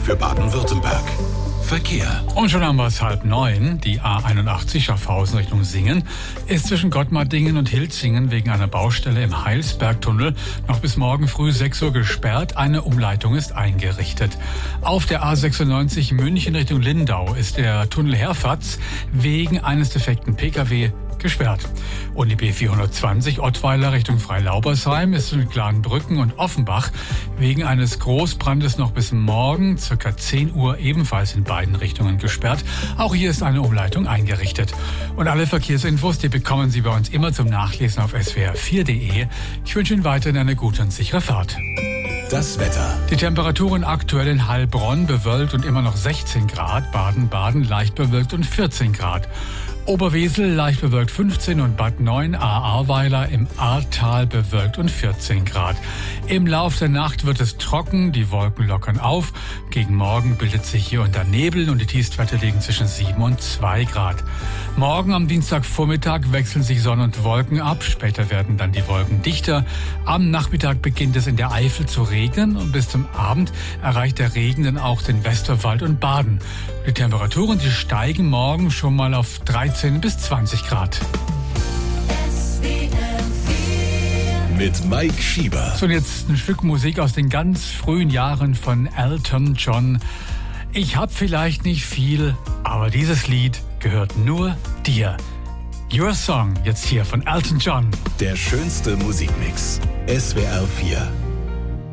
für Baden-Württemberg. Verkehr. Und schon haben wir es 8:30. Die A81 Schaffhausen Richtung Singen ist zwischen Gottmardingen und Hilzingen wegen einer Baustelle im Heilsbergtunnel noch bis morgen früh 6 Uhr gesperrt. Eine Umleitung ist eingerichtet. Auf der A96 München Richtung Lindau ist der Tunnel Herfatz wegen eines defekten Pkw gesperrt. Und die B420 Ottweiler Richtung Freilaubersheim ist in Glanbrücken und Offenbach wegen eines Großbrandes noch bis morgen ca. 10 Uhr ebenfalls in beiden Richtungen gesperrt. Auch hier ist eine Umleitung eingerichtet. Und alle Verkehrsinfos, die bekommen Sie bei uns immer zum Nachlesen auf swr4.de. Ich wünsche Ihnen weiterhin eine gute und sichere Fahrt. Das Wetter. Die Temperaturen aktuell in Heilbronn bewölkt und immer noch 16 Grad, Baden-Baden leicht bewölkt und 14 Grad. Oberwesel leicht bewölkt 15 und Bad 9 Ahrweiler im Ahrtal bewölkt und 14 Grad. Im Lauf der Nacht wird es trocken, die Wolken lockern auf. Gegen Morgen bildet sich hier und da Nebel und die Tiefstwerte liegen zwischen 7 und 2 Grad. Morgen am Dienstagvormittag wechseln sich Sonne und Wolken ab. Später werden dann die Wolken dichter. Am Nachmittag beginnt es in der Eifel zu regnen und bis zum Abend erreicht der Regen dann auch den Westerwald und Baden. Die Temperaturen, die steigen morgen schon mal auf 13 bis 20 Grad. Mit Mike Schieber. So, und jetzt ein Stück Musik aus den ganz frühen Jahren von Elton John. Ich hab vielleicht nicht viel, aber dieses Lied gehört nur dir. Your Song, jetzt hier von Elton John. Der schönste Musikmix. SWR 4.